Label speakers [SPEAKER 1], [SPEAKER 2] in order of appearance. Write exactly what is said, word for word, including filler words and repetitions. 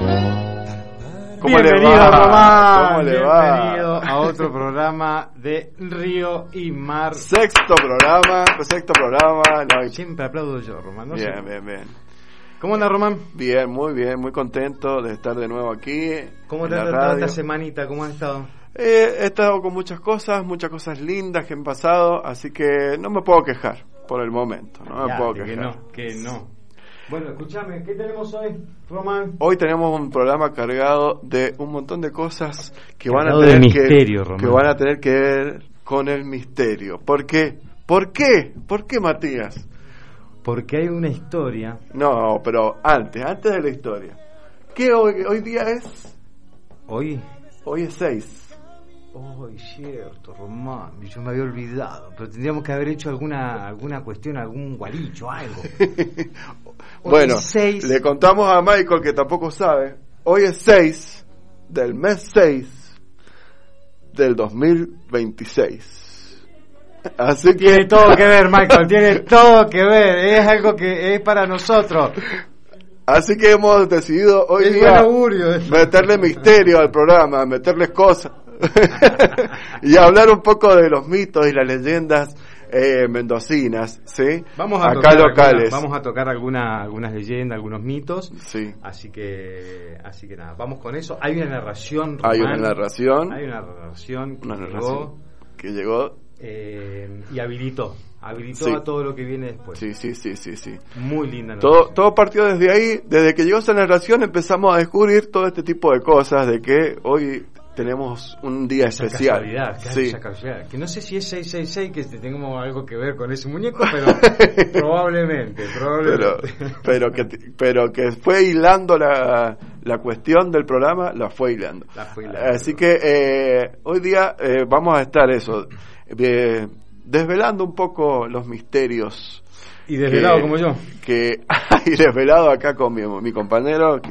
[SPEAKER 1] ¿Cómo
[SPEAKER 2] Bienvenido,
[SPEAKER 1] le va?
[SPEAKER 2] Román.
[SPEAKER 1] ¿Cómo le va?
[SPEAKER 2] Bienvenido a otro programa de Río y Mar.
[SPEAKER 1] Sexto programa, sexto programa. No,
[SPEAKER 2] Siempre aplaudo yo, Román. No
[SPEAKER 1] bien,
[SPEAKER 2] sé.
[SPEAKER 1] bien, bien.
[SPEAKER 2] ¿Cómo anda, Román?
[SPEAKER 1] Bien, muy bien, muy contento de estar de nuevo aquí.
[SPEAKER 2] ¿Cómo
[SPEAKER 1] en
[SPEAKER 2] te ha
[SPEAKER 1] la
[SPEAKER 2] tratado
[SPEAKER 1] radio.
[SPEAKER 2] esta semanita? ¿Cómo has estado?
[SPEAKER 1] Eh, he estado con muchas cosas, muchas cosas lindas que han pasado, así que no me puedo quejar por el momento. No me
[SPEAKER 2] Ya,
[SPEAKER 1] puedo
[SPEAKER 2] que
[SPEAKER 1] quejar.
[SPEAKER 2] no, que no. Bueno, escúchame, ¿qué tenemos hoy, Román?
[SPEAKER 1] Hoy tenemos un programa cargado de un montón de cosas que van a
[SPEAKER 2] Cargado de
[SPEAKER 1] tener
[SPEAKER 2] misterio,
[SPEAKER 1] que,
[SPEAKER 2] Román.
[SPEAKER 1] que van a tener que ver con el misterio. ¿Por qué? ¿Por qué? ¿Por qué, Matías?
[SPEAKER 2] Porque hay una historia.
[SPEAKER 1] No, pero antes, antes de la historia. ¿Qué hoy, hoy día es?
[SPEAKER 2] Hoy.
[SPEAKER 1] Hoy es seis.
[SPEAKER 2] Hoy, cierto, Román. Yo me había olvidado. Pero tendríamos que haber hecho alguna alguna cuestión, algún gualicho, algo.
[SPEAKER 1] Bueno,
[SPEAKER 2] seis.
[SPEAKER 1] le contamos a Michael que tampoco sabe. Hoy es seis del mes seis del dos mil veintiséis. Así que
[SPEAKER 2] Tiene todo que ver, Michael, tiene todo que ver. Es algo que es para nosotros.
[SPEAKER 1] Así que hemos decidido hoy
[SPEAKER 2] Es
[SPEAKER 1] día
[SPEAKER 2] buen augurio eso.
[SPEAKER 1] meterle misterio al programa, meterles cosas y hablar un poco de los mitos y las leyendas eh, mendocinas, ¿sí?
[SPEAKER 2] Vamos a
[SPEAKER 1] acá
[SPEAKER 2] tocar
[SPEAKER 1] locales.
[SPEAKER 2] alguna- vamos a tocar alguna, algunas leyendas, algunos mitos.
[SPEAKER 1] Sí.
[SPEAKER 2] Así que, así que nada, vamos con eso. Hay una narración,
[SPEAKER 1] Hay
[SPEAKER 2] Román.
[SPEAKER 1] una narración,
[SPEAKER 2] Hay una narración que
[SPEAKER 1] una
[SPEAKER 2] llegó,
[SPEAKER 1] narración que llegó.
[SPEAKER 2] eh, y habilitó, habilitó
[SPEAKER 1] Sí.
[SPEAKER 2] a todo lo que viene después.
[SPEAKER 1] Sí, sí, sí, sí, sí.
[SPEAKER 2] Muy linda
[SPEAKER 1] Todo,
[SPEAKER 2] narración.
[SPEAKER 1] todo partió desde ahí, desde que llegó esa narración empezamos a descubrir todo este tipo de cosas, de que hoy tenemos un día
[SPEAKER 2] Esa
[SPEAKER 1] especial.
[SPEAKER 2] casualidad, que hay
[SPEAKER 1] Sí.
[SPEAKER 2] esa casualidad. Que no sé si es seiscientos sesenta y seis, que tengamos algo que ver con ese muñeco, pero probablemente,
[SPEAKER 1] Pero,
[SPEAKER 2] probablemente.
[SPEAKER 1] pero que pero que fue hilando la, la cuestión del programa, la fue hilando.
[SPEAKER 2] La fue hilando.
[SPEAKER 1] Así que eh, hoy día eh, vamos a estar eso, eh, desvelando un poco los misterios.
[SPEAKER 2] Y desvelado
[SPEAKER 1] que-
[SPEAKER 2] como yo.
[SPEAKER 1] Que hay desvelado acá con mi, mi compañero. Que